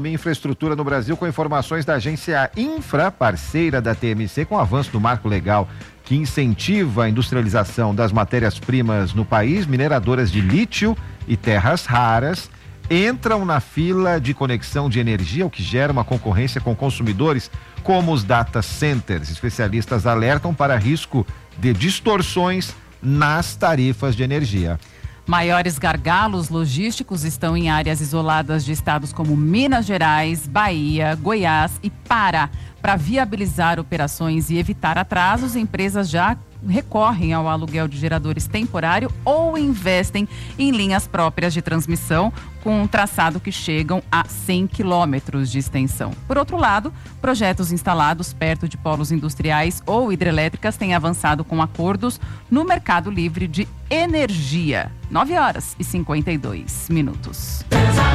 Infraestrutura no Brasil, com informações da agência Infra, parceira da TMC, com o avanço do marco legal que incentiva a industrialização das matérias-primas no país. Mineradoras de lítio e terras raras entram na fila de conexão de energia, o que gera uma concorrência com consumidores como os data centers. Especialistas alertam para risco de distorções nas tarifas de energia. Maiores gargalos logísticos estão em áreas isoladas de estados como Minas Gerais, Bahia, Goiás e Pará. Para viabilizar operações e evitar atrasos, empresas já recorrem ao aluguel de geradores temporário ou investem em linhas próprias de transmissão com um traçado que chegam a 100 quilômetros de extensão. Por outro lado, projetos instalados perto de polos industriais ou hidrelétricas têm avançado com acordos no mercado livre de energia. 9h52.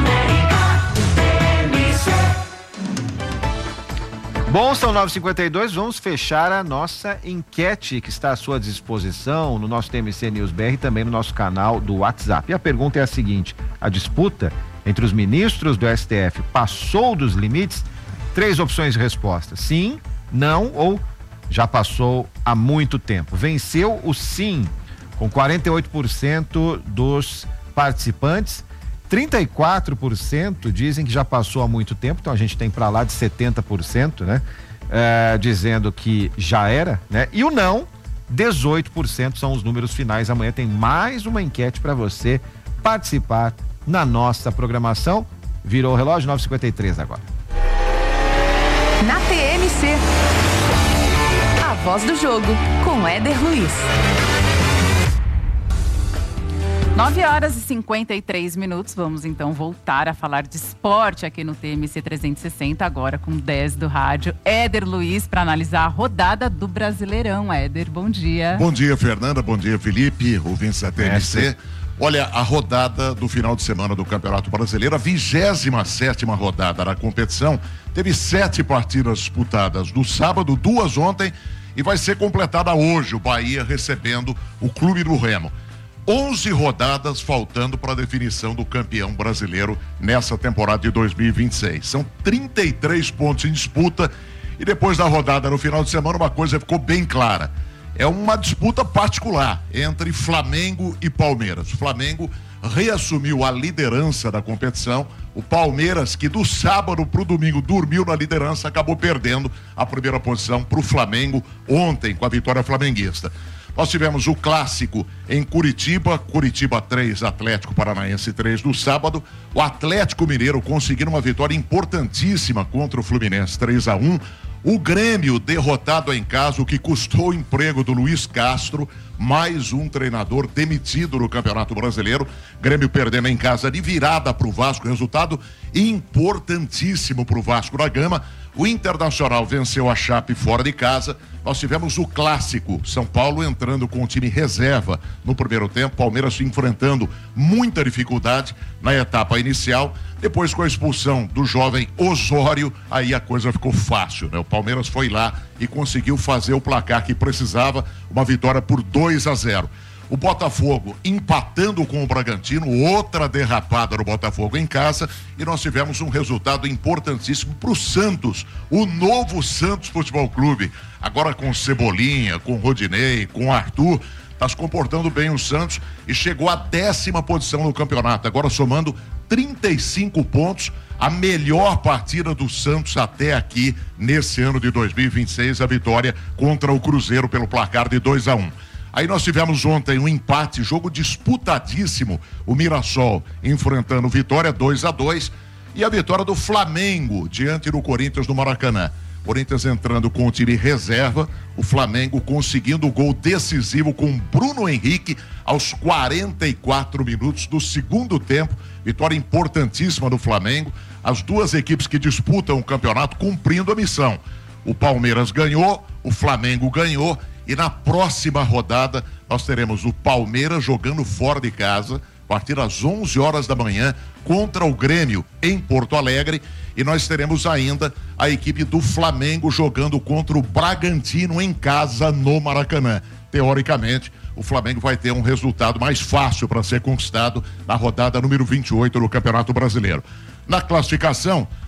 Bom, são 9h52, vamos fechar a nossa enquete que está à sua disposição no nosso TMC News BR e também no nosso canal do WhatsApp. E a pergunta é a seguinte: a disputa entre os ministros do STF passou dos limites? 3 opções de resposta: sim, não ou já passou há muito tempo. Venceu o sim, com 48% dos participantes. 34% dizem que já passou há muito tempo, então a gente tem para lá de 70%, né? Dizendo que já era, né? E o não, 18% são os números finais. Amanhã tem mais uma enquete para você participar na nossa programação. Virou o relógio, 9h53 agora. Na TMC, a voz do jogo, com Éder Luiz. 9h53. Vamos então voltar a falar de esporte aqui no TMC 360, agora com 10 do rádio. Éder Luiz, para analisar a rodada do Brasileirão. Éder, bom dia. Bom dia, Fernanda. Bom dia, Felipe, ouvintes da TMC. Olha, a rodada do final de semana do Campeonato Brasileiro, a 27ª rodada da competição, teve 7 partidas disputadas no sábado, 2 ontem, e vai ser completada hoje, o Bahia recebendo o Clube do Remo. 11 rodadas faltando para a definição do campeão brasileiro nessa temporada de 2026. São 33 pontos em disputa e depois da rodada no final de semana uma coisa ficou bem clara. É uma disputa particular entre Flamengo e Palmeiras. O Flamengo reassumiu a liderança da competição. O Palmeiras, que do sábado para o domingo dormiu na liderança, acabou perdendo a primeira posição para o Flamengo ontem com a vitória flamenguista. Nós tivemos o clássico em Curitiba 3, Atlético Paranaense 3 no sábado. O Atlético Mineiro conseguindo uma vitória importantíssima contra o Fluminense 3-1. O Grêmio derrotado em casa, o que custou o emprego do Luiz Castro, mais um treinador demitido no Campeonato Brasileiro. Grêmio perdendo em casa de virada para o Vasco, resultado importantíssimo para o Vasco da Gama. O Internacional venceu a Chape fora de casa. Nós tivemos o clássico, São Paulo entrando com o time reserva no primeiro tempo, Palmeiras enfrentando muita dificuldade na etapa inicial. Depois, com a expulsão do jovem Osório, aí a coisa ficou fácil, né? O Palmeiras foi lá e conseguiu fazer o placar que precisava, uma vitória por 2-0. O Botafogo empatando com o Bragantino, outra derrapada no Botafogo em casa, e nós tivemos um resultado importantíssimo para o Santos, o novo Santos Futebol Clube, agora com Cebolinha, com Rodinei, com Arthur, está se comportando bem o Santos e chegou à 10ª posição no campeonato, agora somando 35 pontos, a melhor partida do Santos até aqui nesse ano de 2026, a vitória contra o Cruzeiro pelo placar de 2-1. Aí nós tivemos ontem um empate, jogo disputadíssimo, o Mirassol enfrentando Vitória 2-2 e a vitória do Flamengo diante do Corinthians no Maracanã. Corinthians entrando com o time reserva, o Flamengo conseguindo o gol decisivo com Bruno Henrique aos 44 minutos do segundo tempo, vitória importantíssima do Flamengo, as duas equipes que disputam o campeonato cumprindo a missão. O Palmeiras ganhou, o Flamengo ganhou. E na próxima rodada nós teremos o Palmeiras jogando fora de casa, a partir das 11 horas da manhã, contra o Grêmio em Porto Alegre. E nós teremos ainda a equipe do Flamengo jogando contra o Bragantino em casa no Maracanã. Teoricamente, o Flamengo vai ter um resultado mais fácil para ser conquistado na rodada número 28 do Campeonato Brasileiro. Na classificação,